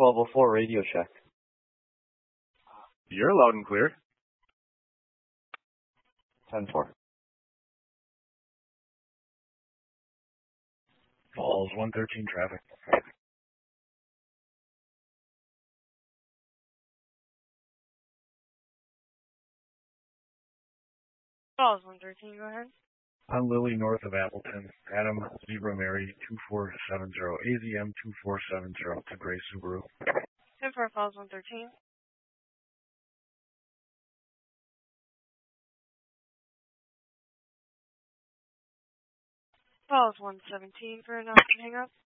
1204 Radio Shack. You're loud and clear. 10-4. Falls 113 traffic. Falls 113, go ahead. On Lily, north of Appleton. Adam, Zebra Mary, 2470, AZM 2470 to Gray Subaru. 10-4, Falls 113. Falls 117 for an hang up.